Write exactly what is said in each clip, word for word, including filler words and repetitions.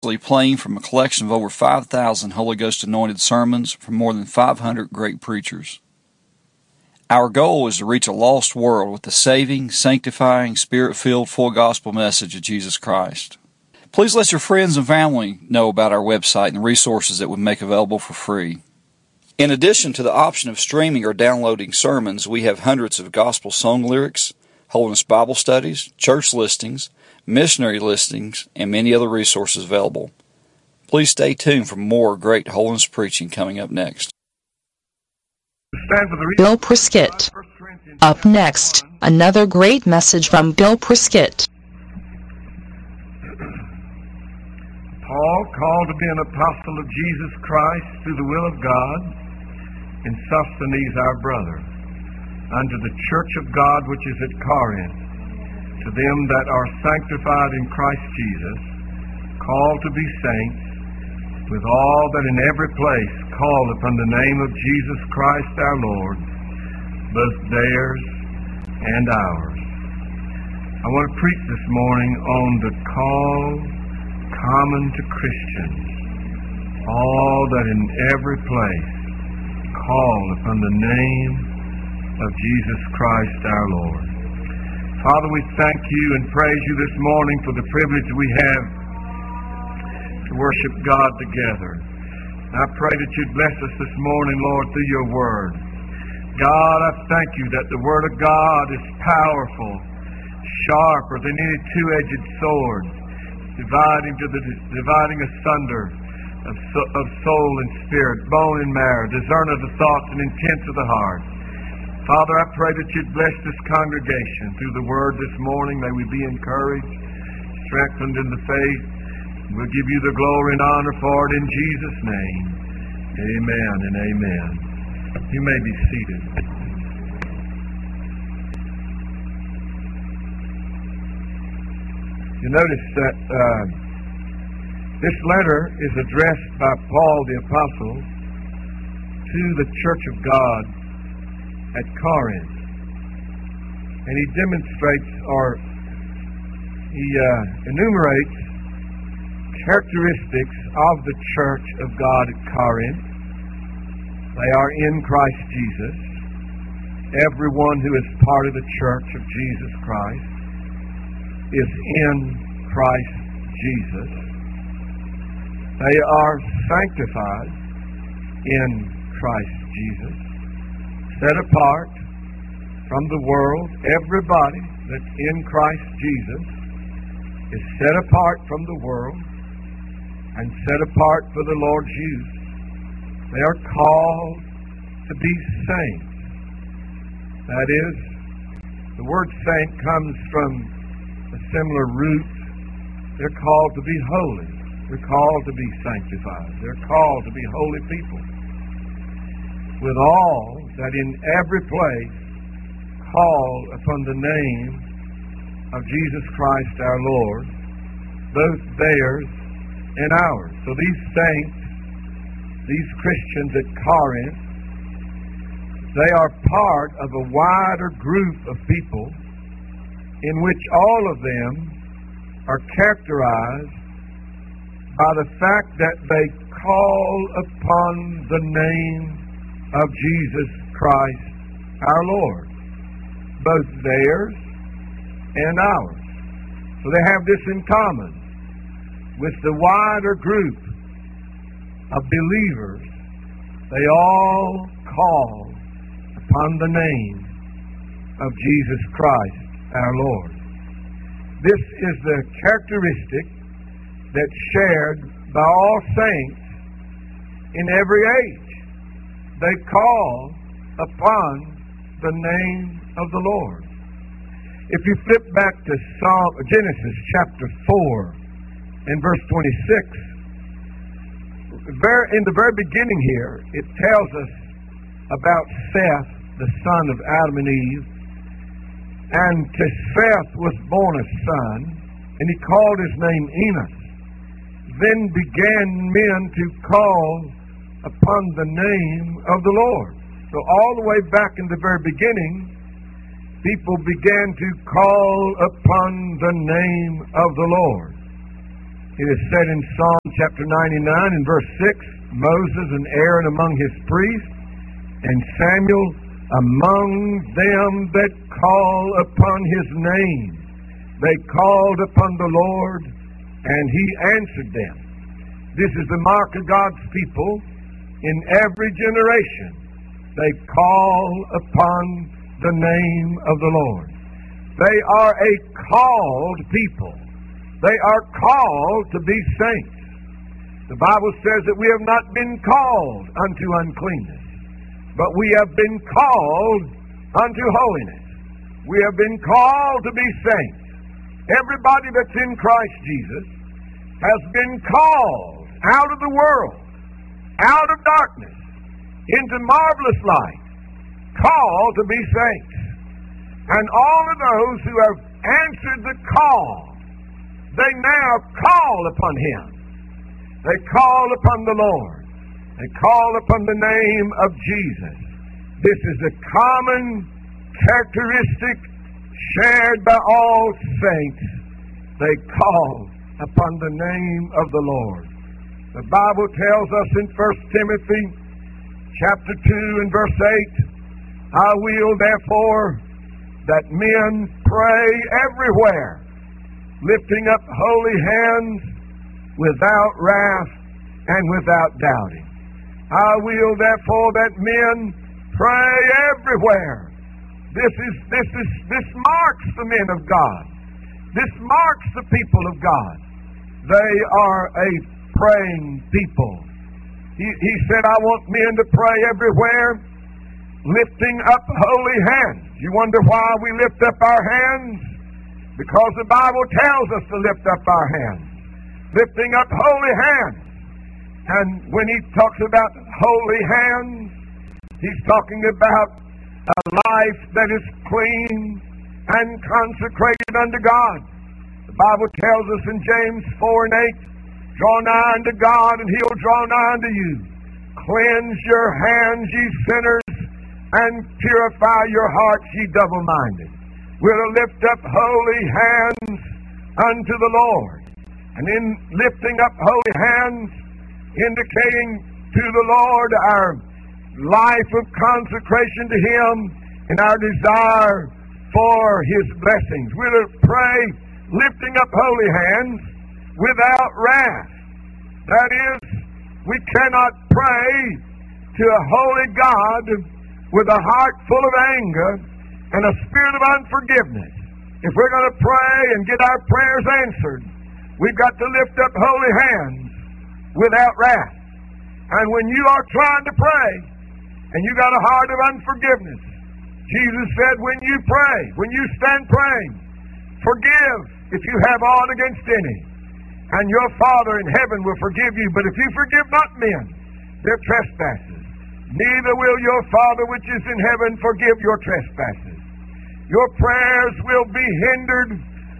Playing from a collection of over five thousand Holy Ghost anointed sermons from more than five hundred great preachers. Our goal is to reach a lost world with the saving, sanctifying, Spirit-filled, full gospel message of Jesus Christ. Please let your friends and family know about our website and the resources that we make available for free. In addition to the option of streaming or downloading sermons, we have hundreds of gospel song lyrics, Holiness Bible studies, church listings, missionary listings, and many other resources available. Please stay tuned for more great holiness preaching coming up next. Bill Prescott. Up next, another great message from Bill Prescott. Paul, called to be an apostle of Jesus Christ through the will of God, and Sosthenes our brother, unto the church of God which is at Corinth, to them that are sanctified in Christ Jesus, called to be saints, with all that in every place call upon the name of Jesus Christ our Lord, both theirs and ours. I want to preach this morning on the call common to Christians, all that in every place call upon the name of Jesus Christ our Lord. Father, we thank you and praise you this morning for the privilege we have to worship God together. I pray that you'd bless us this morning, Lord, through your word. God, I thank you that the word of God is powerful, sharper than any two-edged sword, dividing to the dividing asunder of, so, of soul and spirit, bone and marrow, discerner of the thoughts and intents of the heart. Father, I pray that you'd bless this congregation through the word this morning. May we be encouraged, strengthened in the faith. We'll give you the glory and honor for it in Jesus' name. Amen and amen. You may be seated. You notice that uh, this letter is addressed by Paul the Apostle to the church of God at Corinth. And he demonstrates or he uh, enumerates characteristics of the church of God at Corinth. They are in Christ Jesus. Everyone who is part of the church of Jesus Christ is in Christ Jesus. They are sanctified in Christ Jesus, set apart from the world. Everybody that's in Christ Jesus is set apart from the world and set apart for the Lord's use. They are called to be saints. That is, the word saint comes from a similar root. They're called to be holy. They're called to be sanctified. They're called to be holy people. With all that in every place call upon the name of Jesus Christ our Lord, both theirs and ours. So these saints, these Christians at Corinth, they are part of a wider group of people in which all of them are characterized by the fact that they call upon the name of Jesus Christ our Lord, both theirs and ours. So they have this in common with the wider group of believers. They all call upon the name of Jesus Christ our Lord. This is the characteristic that's shared by all saints in every age. They call upon the name of the Lord. If you flip back to Psalm, Genesis chapter four and verse twenty-six, in the very beginning here, it tells us about Seth, the son of Adam and Eve. And to Seth was born a son, and he called his name Enos. Then began men to call upon the name of the Lord. So all the way back in the very beginning, people began to call upon the name of the Lord. It is said in Psalm chapter ninety-nine and verse six, Moses and Aaron among his priests, and Samuel among them that call upon his name. They called upon the Lord, and he answered them. This is the mark of God's people in every generation. They call upon the name of the Lord. They are a called people. They are called to be saints. The Bible says that we have not been called unto uncleanness, but we have been called unto holiness. We have been called to be saints. Everybody that's in Christ Jesus has been called out of the world, out of darkness, into marvelous light, called to be saints. And all of those who have answered the call, they now call upon him. They call upon the Lord. They call upon the name of Jesus. This is a common characteristic shared by all saints. They call upon the name of the Lord. The Bible tells us in First Timothy chapter two and verse eight, I will therefore that men pray everywhere, lifting up holy hands without wrath and without doubting. I will therefore that men pray everywhere. This is this is this marks the men of God. This marks the people of God. They are a praying people. He, he said, I want men to pray everywhere, lifting up holy hands. You wonder why we lift up our hands? Because the Bible tells us to lift up our hands. Lifting up holy hands. And when he talks about holy hands, he's talking about a life that is clean and consecrated unto God. The Bible tells us in James four and eight, draw nigh unto God, and he'll draw nigh unto you. Cleanse your hands, ye sinners, and purify your hearts, ye double-minded. We're to lift up holy hands unto the Lord. And in lifting up holy hands, indicating to the Lord our life of consecration to him and our desire for his blessings. We're to pray lifting up holy hands without wrath. That is, we cannot pray to a holy God with a heart full of anger and a spirit of unforgiveness. If we're going to pray and get our prayers answered, we've got to lift up holy hands without wrath. And when you are trying to pray and you got a heart of unforgiveness, Jesus said, when you pray, when you stand praying, forgive if you have aught against any, and your Father in heaven will forgive you. But if you forgive not men their trespasses, neither will your Father which is in heaven forgive your trespasses. Your prayers will be hindered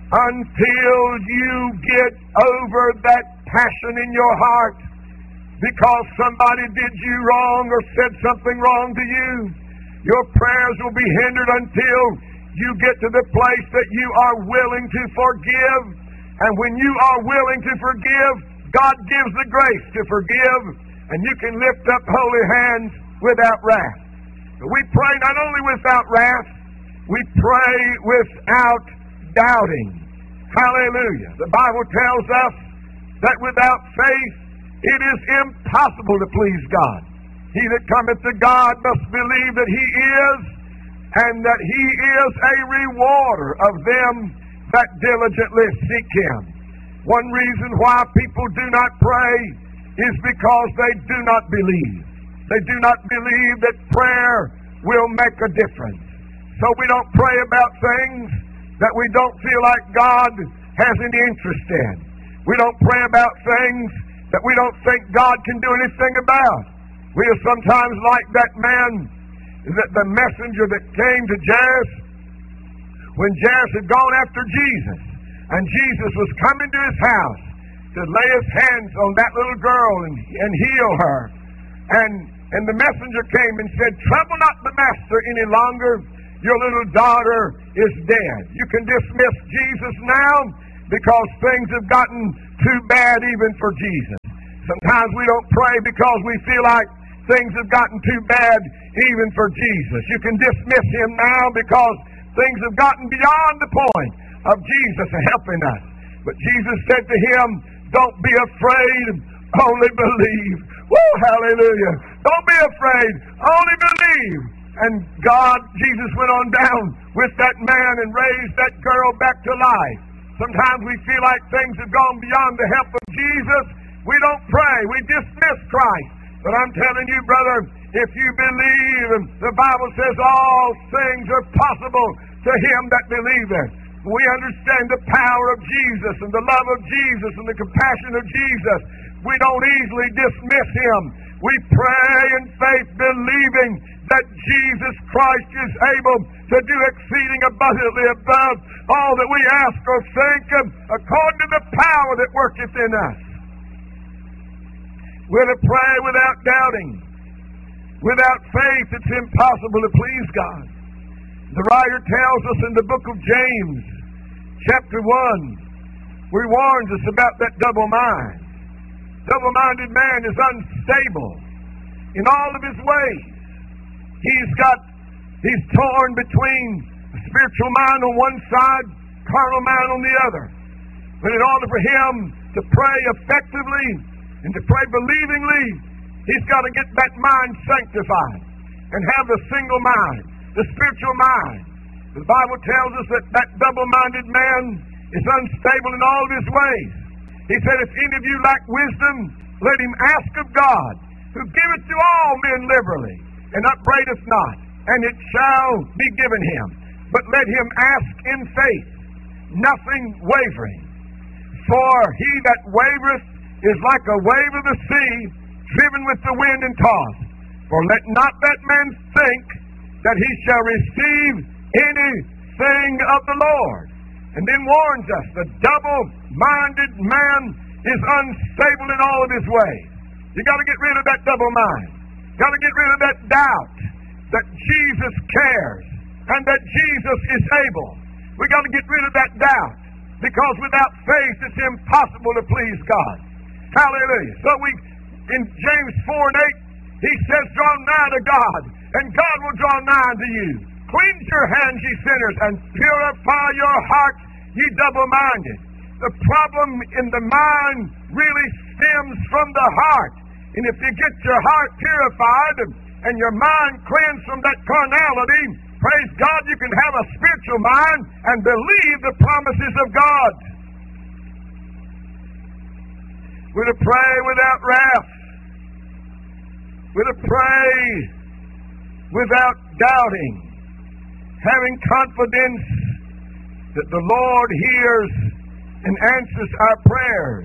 until you get over that passion in your heart because somebody did you wrong or said something wrong to you. Your prayers will be hindered until you get to the place that you are willing to forgive. And when you are willing to forgive, God gives the grace to forgive, and you can lift up holy hands without wrath. But we pray not only without wrath, we pray without doubting. Hallelujah. The Bible tells us that without faith it is impossible to please God. He that cometh to God must believe that he is, and that he is a rewarder of them that diligently seek him. One reason why people do not pray is because they do not believe. They do not believe that prayer will make a difference. So we don't pray about things that we don't feel like God has any interest in. We don't pray about things that we don't think God can do anything about. We are sometimes like that man, that the messenger that came to Jairus when Jairus had gone after Jesus, and Jesus was coming to his house to lay his hands on that little girl and, and heal her. And, and the messenger came and said, trouble not the master any longer. Your little daughter is dead. You can dismiss Jesus now because things have gotten too bad even for Jesus. Sometimes we don't pray because we feel like things have gotten too bad even for Jesus. You can dismiss him now because things have gotten beyond the point of Jesus helping us. But Jesus said to him, don't be afraid, only believe. Woo, hallelujah. Don't be afraid, only believe. And God, Jesus went on down with that man and raised that girl back to life. Sometimes we feel like things have gone beyond the help of Jesus. We don't pray. We dismiss Christ. But I'm telling you, brother, if you believe, the Bible says all things are possible to him that believeth. We understand the power of Jesus and the love of Jesus and the compassion of Jesus. We don't easily dismiss him. We pray in faith, believing that Jesus Christ is able to do exceeding abundantly above all that we ask or think, according to the power that worketh in us. We're to pray without doubting. Without faith, it's impossible to please God. The writer tells us in the book of James, chapter one, where he warns us about that double mind. Double-minded man is unstable in all of his ways. He's got, he's torn between the spiritual mind on one side, carnal mind on the other. But in order for him to pray effectively and to pray believingly, he's got to get that mind sanctified and have the single mind, the spiritual mind. The Bible tells us that that double-minded man is unstable in all of his ways. He said, if any of you lack wisdom, let him ask of God, who giveth to all men liberally, and upbraideth not, and it shall be given him. But let him ask in faith, nothing wavering. For he that wavereth is like a wave of the sea, driven with the wind and tossed. For let not that man think that he shall receive anything of the Lord. And then warns us, the double-minded man is unstable in all of his ways. You got to get rid of that double mind. Got to get rid of that doubt that Jesus cares and that Jesus is able. We got to get rid of that doubt, because without faith it's impossible to please God. Hallelujah. So we, in James four and eight, he says, draw nigh to God, and God will draw nigh to you. Cleanse your hands, ye sinners, and purify your hearts, ye double-minded. The problem in the mind really stems from the heart. And if you get your heart purified and, and your mind cleansed from that carnality, praise God, you can have a spiritual mind and believe the promises of God. We're to pray without wrath. We're to pray without doubting, having confidence that the Lord hears and answers our prayers.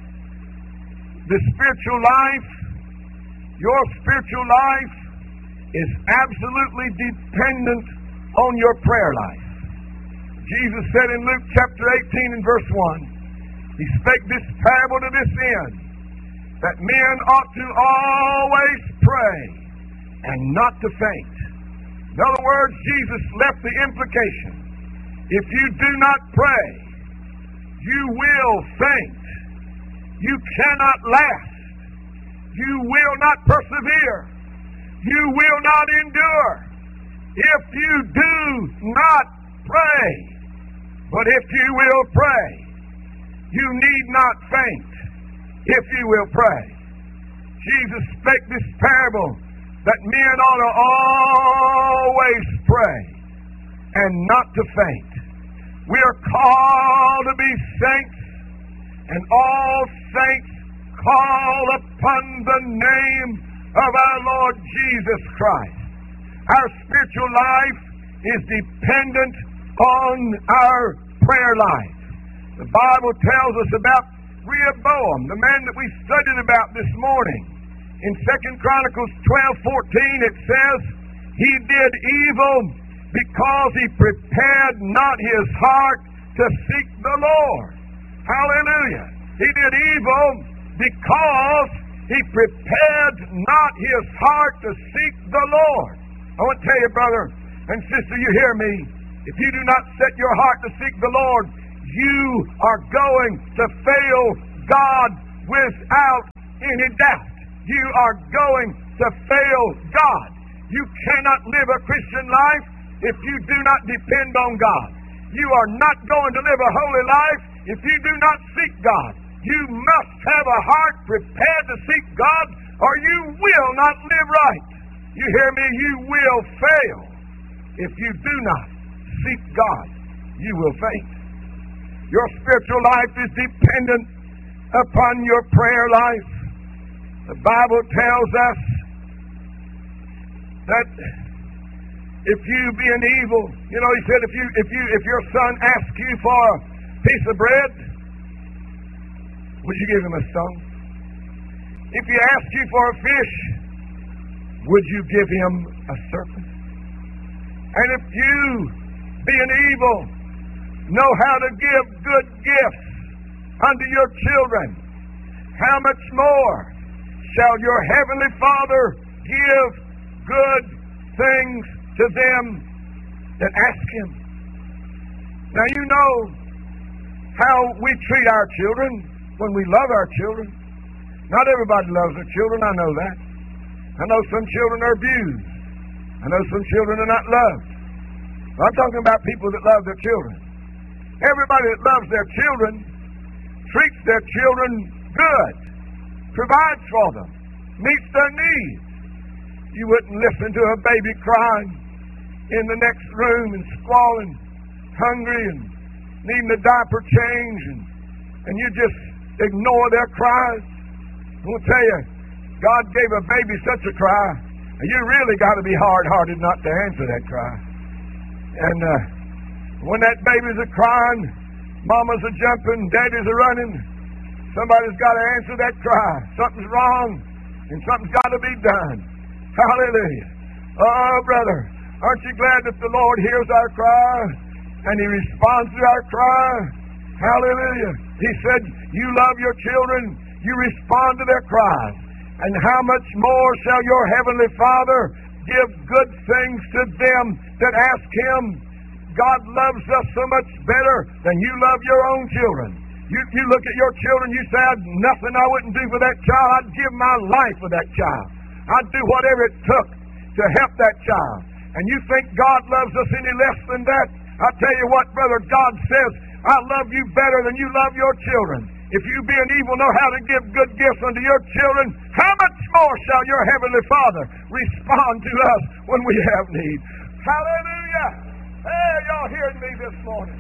The spiritual life, your spiritual life, is absolutely dependent on your prayer life. Jesus said in Luke chapter eighteen and verse one, he spake this parable to this end, that men ought to always pray and not to faint. In other words, Jesus left the implication, if you do not pray, you will faint. You cannot last. You will not persevere. You will not endure if you do not pray. But if you will pray, you need not faint if you will pray. Jesus spake this parable that men ought to always pray and not to faint. We are called to be saints, and all saints call upon the name of our Lord Jesus Christ. Our spiritual life is dependent on our prayer life. The Bible tells us about Rehoboam, the man that we studied about this morning. In Second Chronicles twelve fourteen, it says, he did evil because he prepared not his heart to seek the Lord. Hallelujah. He did evil because he prepared not his heart to seek the Lord. I want to tell you, brother and sister, you hear me. If you do not set your heart to seek the Lord, you are going to fail God without any doubt. You are going to fail God. You cannot live a Christian life if you do not depend on God. You are not going to live a holy life if you do not seek God. You must have a heart prepared to seek God, or you will not live right. You hear me? You will fail. If you do not seek God, you will faint. Your spiritual life is dependent upon your prayer life. The Bible tells us that if you be an evil, you know, he said, if you if you if your son asks you for a piece of bread, would you give him a stone? If he asks you for a fish, would you give him a serpent? And if you, being evil, know how to give good gifts unto your children, how much more shall your heavenly Father give good things to them that ask him? Now you know how we treat our children when we love our children. Not everybody loves their children, I know that. I know some children are abused. I know some children are not loved. But I'm talking about people that love their children. Everybody that loves their children treats their children good, provides for them, meets their needs. You wouldn't listen to a baby crying in the next room and squalling, hungry and needing a diaper change, and, and you just ignore their cries. I will tell you, God gave a baby such a cry, and you really got to be hard-hearted not to answer that cry. And uh, when that baby's a crying, mama's a jumping, daddy's a running, somebody's got to answer that cry. Something's wrong, and something's got to be done. Hallelujah. Oh, brother, aren't you glad that the Lord hears our cry and he responds to our cry? Hallelujah. He said, you love your children, you respond to their cries. And how much more shall your heavenly Father give good things to them that ask him? God loves us so much better than you love your own children. You, you look at your children, you say, nothing I wouldn't do for that child. I'd give my life for that child. I'd do whatever it took to help that child. And you think God loves us any less than that? I tell you what, brother, God says, I love you better than you love your children. If you being evil know how to give good gifts unto your children, how much more shall your heavenly Father respond to us when we have need? Hallelujah! Hey, y'all hearing me this morning?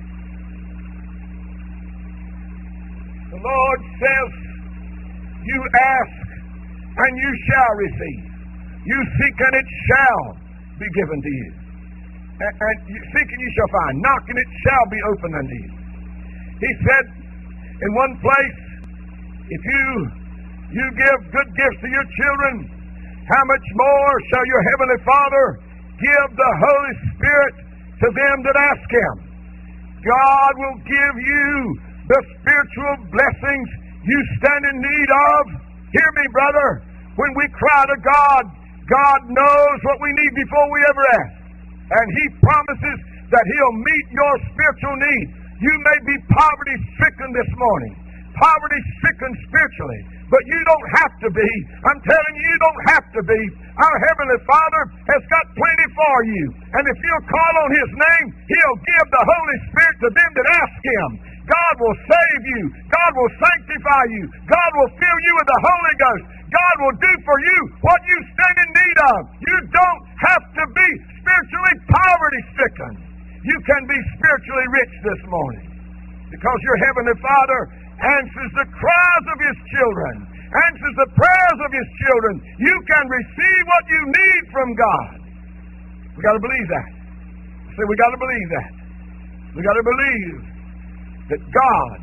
The Lord says, you ask and you shall receive. You seek and it shall be given to you. And, and you seek and you shall find. Knock and it shall be opened unto you. He said in one place, if you you give good gifts to your children, how much more shall your heavenly Father give the Holy Spirit to them that ask him? God will give you the spiritual blessings you stand in need of. Hear me, brother. When we cry to God, God knows what we need before we ever ask. And he promises that he'll meet your spiritual need. You may be poverty-stricken this morning, poverty-stricken spiritually, but you don't have to be. I'm telling you, you don't have to be. Our Heavenly Father has got plenty for you. And if you'll call on his name, he'll give the Holy Spirit to them that ask him. God will save you. God will sanctify you. God will fill you with the Holy Ghost. God will do for you what you stand in need of. You don't have to be spiritually poverty-stricken. You can be spiritually rich this morning because your Heavenly Father answers the cries of his children, answers the prayers of his children. You can receive what you need from God. We got to believe that. So we got to believe that. We got to believe that God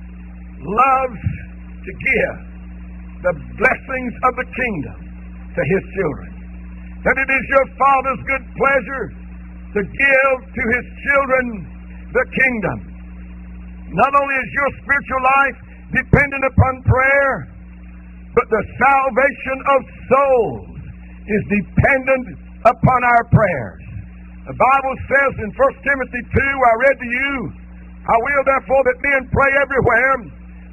loves to give the blessings of the kingdom to his children. That it is your Father's good pleasure to give to his children the kingdom. Not only is your spiritual life dependent upon prayer, but the salvation of souls is dependent upon our prayers. The Bible says in First Timothy two, I read to you, I will therefore that men pray everywhere,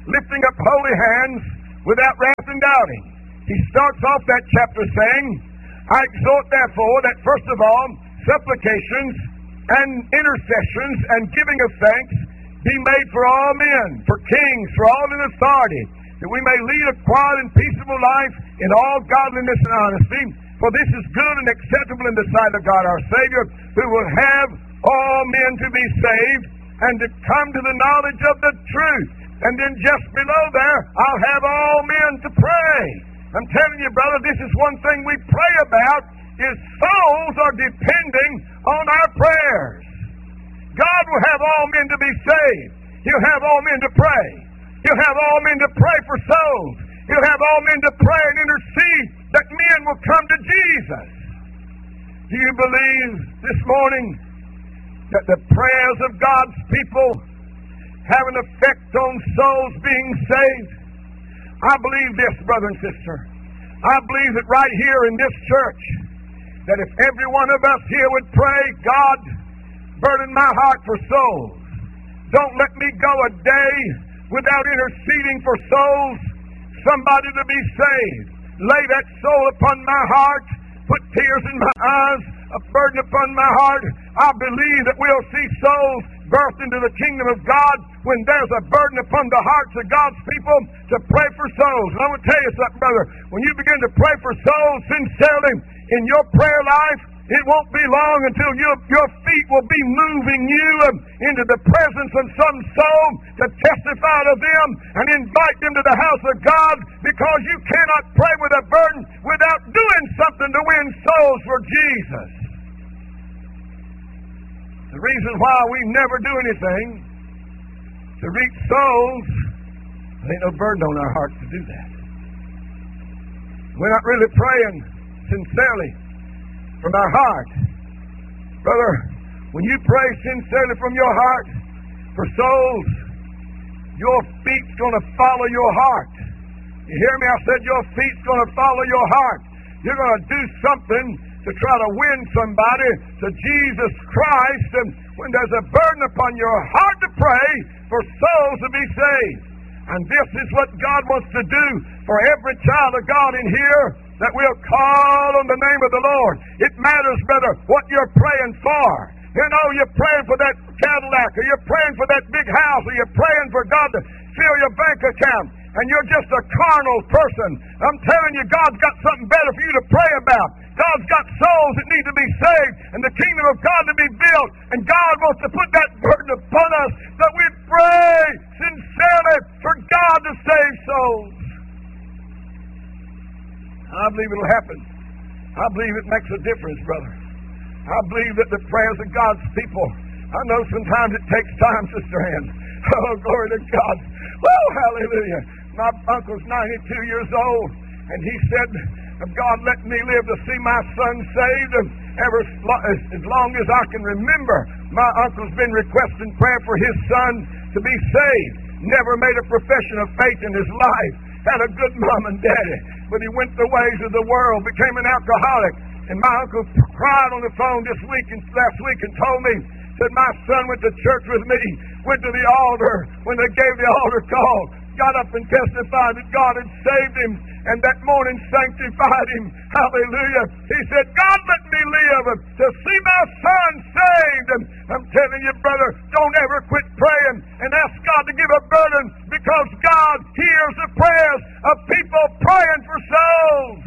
lifting up holy hands without wrath and doubting. He starts off that chapter saying, I exhort therefore that first of all, supplications and intercessions and giving of thanks be made for all men, for kings, for all in authority, that we may lead a quiet and peaceable life in all godliness and honesty. For this is good and acceptable in the sight of God our Savior, who will have all men to be saved and to come to the knowledge of the truth. And then just below there, I'll have all men to pray. I'm telling you, brother, this is one thing we pray about, is souls are depending on our prayers. God will have all men to be saved. He'll have all men to pray. He'll have all men to pray for souls. He'll have all men to pray and intercede that men will come to Jesus. Do you believe this morning that the prayers of God's people have an effect on souls being saved? I believe this, brother and sister. I believe that right here in this church, that if every one of us here would pray, God, burden my heart for souls. Don't let me go a day without interceding for souls, somebody to be saved. Lay that soul upon my heart, put tears in my eyes, a burden upon my heart. I believe that we'll see souls birthed into the kingdom of God when there's a burden upon the hearts of God's people to pray for souls. And I want to tell you something, brother. When you begin to pray for souls sincerely in your prayer life, it won't be long until your, your feet will be moving you into the presence of some soul to testify to them and invite them to the house of God, because you cannot pray with a burden without doing something to win souls for Jesus. The reason why we never do anything to reach souls, there ain't no burden on our hearts to do that. We're not really praying sincerely from our heart. Brother, when you pray sincerely from your heart for souls, your feet's going to follow your heart. You hear me? I said your feet's going to follow your heart. You're going to do something to try to win somebody to Jesus Christ. And when there's a burden upon your heart to pray for souls to be saved. And this is what God wants to do for every child of God in here, that we'll call on the name of the Lord. It matters, brother, what you're praying for. You know, you're praying for that Cadillac, or you're praying for that big house, or you're praying for God to fill your bank account, and you're just a carnal person. I'm telling you, God's got something better for you to pray about. God's got souls that need to be saved, and the kingdom of God to be built, and God wants to put that burden upon us, that we pray sincerely for God to save souls. I believe it'll happen. I believe it makes a difference, brother. I believe that the prayers of God's people, I know sometimes it takes time, Sister Ann. Oh, glory to God. Oh, hallelujah. My uncle's ninety-two years old, and he said, God, let me live to see my son saved. And ever as, as long as I can remember, my uncle's been requesting prayer for his son to be saved. Never made a profession of faith in his life. Had a good mom and daddy, but he went the ways of the world, became an alcoholic. And my uncle cried on the phone this week and last week and told me, said, my son went to church with me, went to the altar when they gave the altar call, got up and testified that God had saved him, and that morning sanctified him. Hallelujah. He said, God, let me live to see my son saved. And I'm telling you, brother, don't ever quit praying and ask God to give a burden, because God hears the prayers of people praying for souls.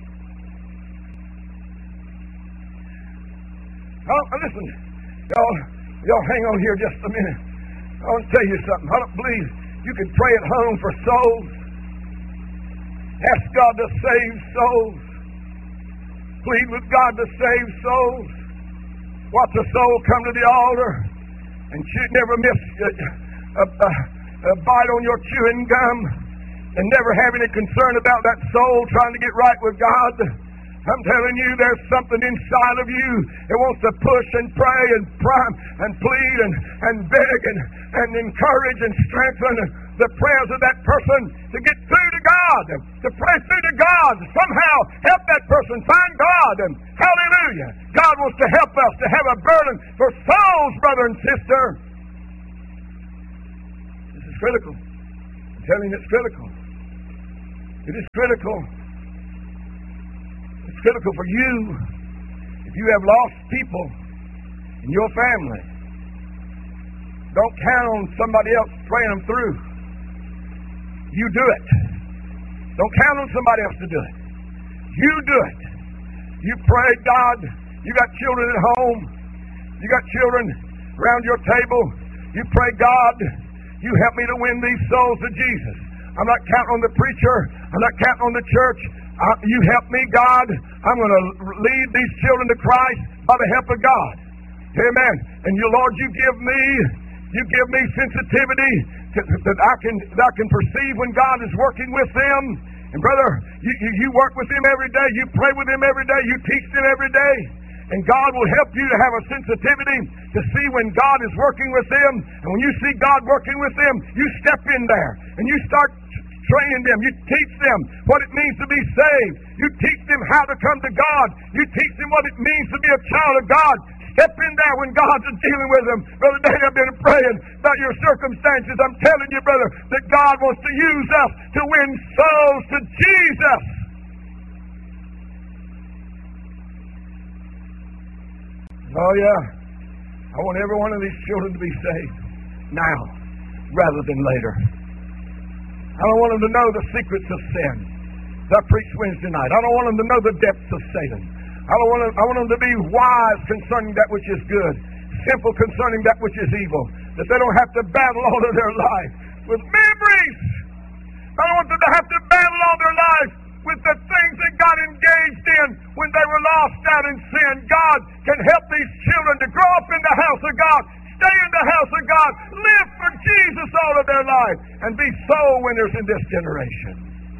Oh, listen, y'all, y'all hang on here just a minute. I want to tell you something. I don't believe you can pray at home for souls. Ask God to save souls. Plead with God to save souls. Watch a soul come to the altar and should never miss a, a, a, a bite on your chewing gum, and never have any concern about that soul trying to get right with God. I'm telling you, there's something inside of you that wants to push and pray and prime and plead and, and beg and, and encourage and strengthen the prayers of that person to get through to God, to pray through to God, somehow help that person find God. And hallelujah, God wants to help us to have a burden for souls, brother and sister. This is critical. I'm telling you, it's critical. It is critical. It's critical for you. If you have lost people in your family, don't count on somebody else praying them through. You do it. Don't count on somebody else to do it. You do it. You pray, God. You got children at home. You got children around your table. You pray, God, you help me to win these souls to Jesus. I'm not counting on the preacher. I'm not counting on the church. Uh, you help me, God. I'm going to lead these children to Christ by the help of God. Amen. And you, Lord, you give me, you give me sensitivity to, that I can that I can perceive when God is working with them. And brother, you, you, you work with them every day. You pray with them every day. You teach them every day. And God will help you to have a sensitivity to see when God is working with them. And when you see God working with them, you step in there and you start training them. You teach them what it means to be saved. You teach them how to come to God. You teach them what it means to be a child of God. Step in there when God's dealing with them. Brother Dave, I've been praying about your circumstances. I'm telling you, brother, that God wants to use us to win souls to Jesus. Oh, yeah. I want every one of these children to be saved now rather than later. I don't want them to know the secrets of sin. I preached Wednesday night. I don't want them to know the depths of Satan. I don't want them, I want them to be wise concerning that which is good, simple concerning that which is evil, that they don't have to battle all of their life with memories. I don't want them to have to battle all their life with the things that got engaged in when they were lost out in sin. God can help these children to grow up in the house of God, stay in the house of God, live for Jesus all of their life, and be soul winners in this generation.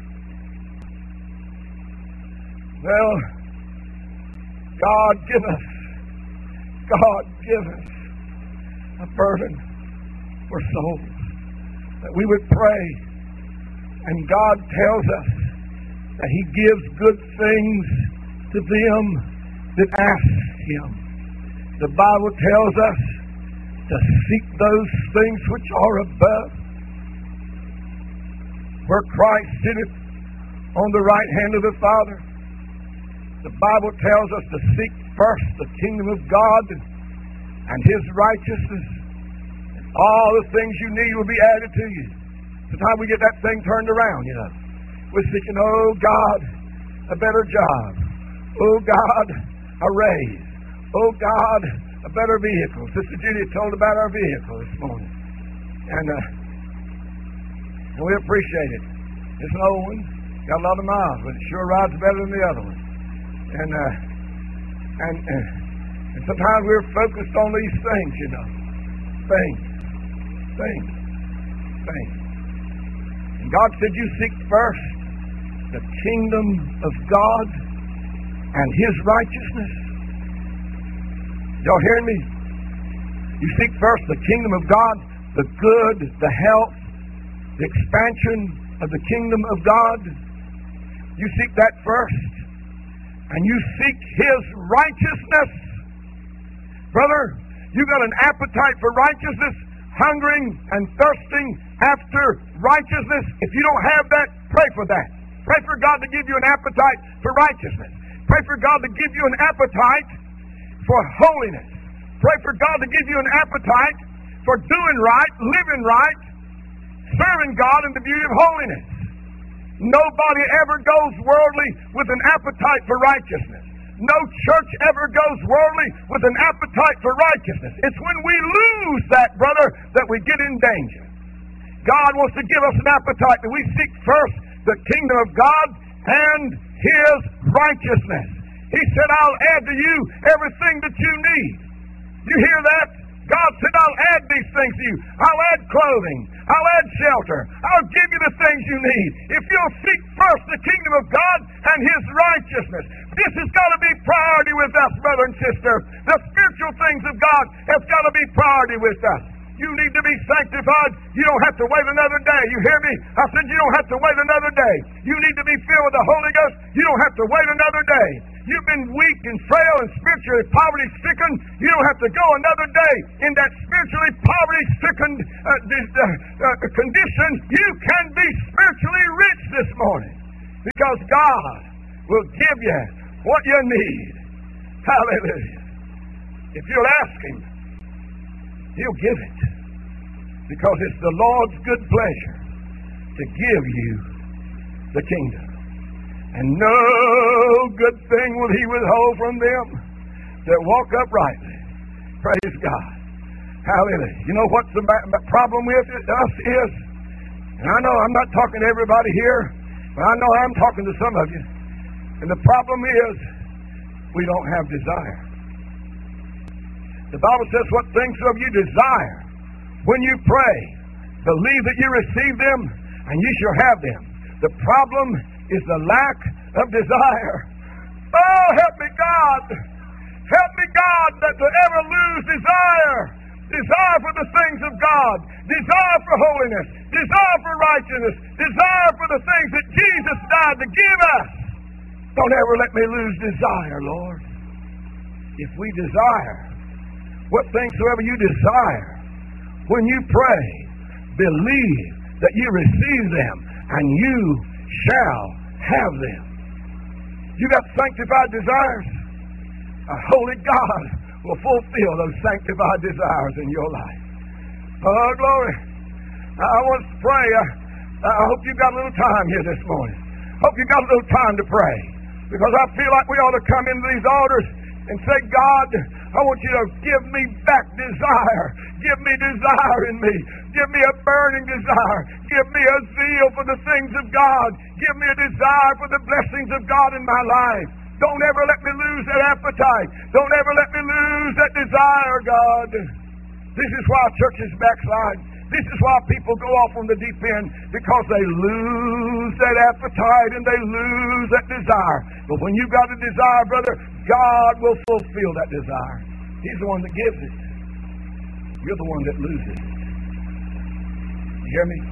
Well, God give us, God give us a burden for souls, that we would pray, and God tells us that He gives good things to them that ask Him. The Bible tells us to seek those things which are above, where Christ sitteth on the right hand of the Father. The Bible tells us to seek first the kingdom of God and His righteousness, and all the things you need will be added to you. Sometimes we get that thing turned around, you know. We're thinking, oh God, a better job. Oh God, a raise. Oh God, a better vehicle. Sister Judy told about our vehicle this morning. And, uh, and we appreciate it. It's an old one. Got a lot of miles, but it sure rides better than the other one. And, uh, and, uh, and sometimes we're focused on these things, you know. Things. Things. Things. And God said, you seek first the kingdom of God and His righteousness. Y'all hearing me? You seek first the kingdom of God, the good, the health, the expansion of the kingdom of God. You seek that first. And you seek His righteousness. Brother, you got an appetite for righteousness, hungering and thirsting after righteousness. If you don't have that, pray for that. Pray for God to give you an appetite for righteousness. Pray for God to give you an appetite for holiness. Pray for God to give you an appetite for doing right, living right, serving God in the beauty of holiness. Nobody ever goes worldly with an appetite for righteousness. No church ever goes worldly with an appetite for righteousness. It's when we lose that, brother, that we get in danger. God wants to give us an appetite that we seek first the kingdom of God and His righteousness. He said, I'll add to you everything that you need. You hear that? God said, I'll add these things to you. I'll add clothing. I'll add shelter. I'll give you the things you need. If you'll seek first the kingdom of God and His righteousness. This has got to be priority with us, brother and sister. The spiritual things of God have got to be priority with us. You need to be sanctified. You don't have to wait another day. You hear me? I said you don't have to wait another day. You need to be filled with the Holy Ghost. You don't have to wait another day. You've been weak and frail and spiritually poverty-stricken. You don't have to go another day in that spiritually poverty-stricken uh, dis- uh, uh, condition. You can be spiritually rich this morning because God will give you what you need. Hallelujah. If you'll ask Him, He'll give it. Because it's the Lord's good pleasure to give you the kingdom. And no good thing will He withhold from them that walk uprightly. Praise God. Hallelujah. You know what the problem with us is? And I know I'm not talking to everybody here, but I know I'm talking to some of you. And the problem is we don't have desire. The Bible says what things of you desire when you pray, believe that you receive them and you shall have them. The problem is the lack of desire. Oh, help me, God. Help me, God, that to ever lose desire. Desire for the things of God. Desire for holiness. Desire for righteousness. Desire for the things that Jesus died to give us. Don't ever let me lose desire, Lord. If we desire, what things soever you desire, when you pray, believe that you receive them, and you shall have them. You got sanctified desires? A holy God will fulfill those sanctified desires in your life. Oh, glory. I want to pray. I, I hope you've got a little time here this morning. Hope you've got a little time to pray. Because I feel like we ought to come into these altars and say, God, I want you to give me back desire. Give me desire in me. Give me a burning desire. Give me a zeal for the things of God. Give me a desire for the blessings of God in my life. Don't ever let me lose that appetite. Don't ever let me lose that desire, God. This is why churches backslide. This is why people go off on the deep end, because they lose that appetite and they lose that desire. But when you've got a desire, brother, God will fulfill that desire. He's the one that gives it. You're the one that loses it. You hear me?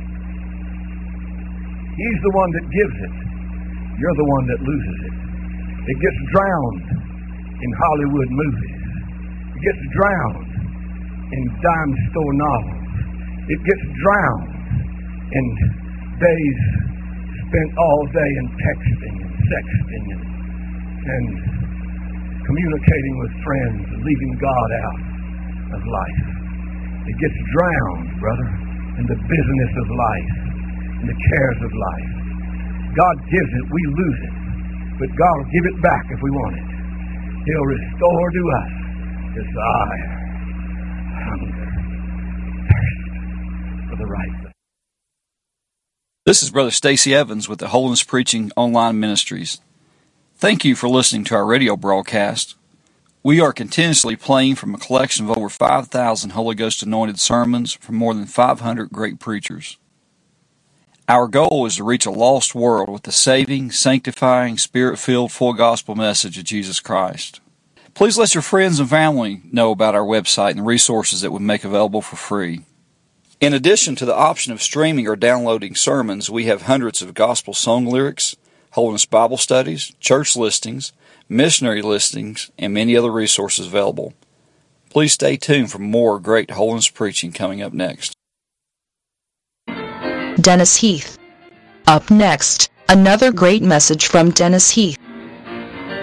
He's the one that gives it. You're the one that loses it. It gets drowned in Hollywood movies. It gets drowned in dime store novels. It gets drowned in days spent all day in texting and sexting and, and communicating with friends and leaving God out of life. It gets drowned, brother, in the business of life, in the cares of life. God gives it, we lose it. But God will give it back if we want it. He'll restore to us desire, hunger, thirst for the right thing. This is Brother Stacy Evans with the Holiness Preaching Online Ministries. Thank you for listening to our radio broadcast. We are continuously playing from a collection of over five thousand Holy Ghost anointed sermons from more than five hundred great preachers. Our goal is to reach a lost world with the saving, sanctifying, Spirit-filled, full gospel message of Jesus Christ. Please let your friends and family know about our website and the resources that we make available for free. In addition to the option of streaming or downloading sermons, we have hundreds of gospel song lyrics, Holiness Bible studies, church listings, missionary listings, and many other resources available. Please stay tuned for more great holiness preaching coming up next. Dennis Heath. Up next, another great message from Dennis Heath.